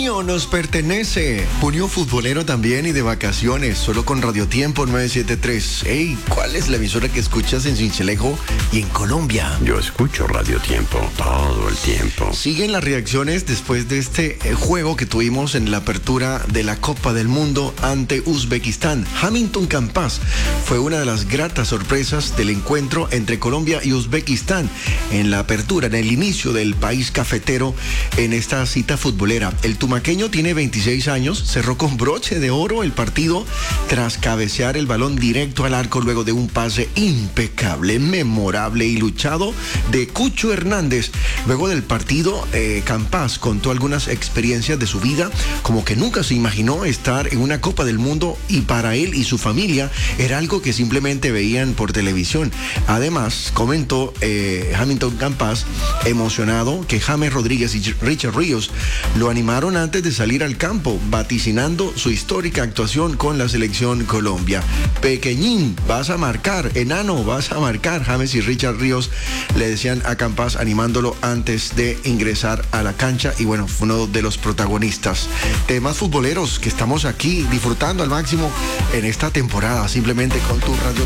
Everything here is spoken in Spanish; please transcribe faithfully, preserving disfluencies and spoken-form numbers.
junio nos pertenece. Junio futbolero también y de vacaciones, solo con Radio Tiempo nueve siete tres. Hey, ¿cuál es la emisora que escuchas en Sincelejo y en Colombia? Yo escucho Radio Tiempo todo el tiempo. Siguen las reacciones después de este eh, juego que tuvimos en la apertura de la Copa del Mundo ante Uzbekistán. Hamilton Campas fue una de las gratas sorpresas del encuentro entre Colombia y Uzbekistán en la apertura, en el inicio del país cafetero en esta cita futbolera. El tumaqueño tiene veintiséis años, cerró con broche de oro el partido tras cabecear el balón directo al arco luego de un pase impecable, memorable y luchado de Cucho Hernández. Luego del partido, eh, Campas contó algunas experiencias de su vida, como que nunca se imaginó estar en una Copa del Mundo y para él y su familia era algo que simplemente veían por televisión. Además, comentó eh, Hamilton Campas, emocionado, que James Rodríguez y Richard Ríos lo animaron antes de salir al campo, vaticinando su histórica actuación con la selección Colombia. Pequeñín, vas a marcar, enano, vas a marcar. James y Richard Ríos le decían a Campas animándolo antes de ingresar a la cancha y bueno, fue uno de los protagonistas. Temas futboleros que estamos aquí disfrutando al máximo en esta temporada, simplemente con tu radio.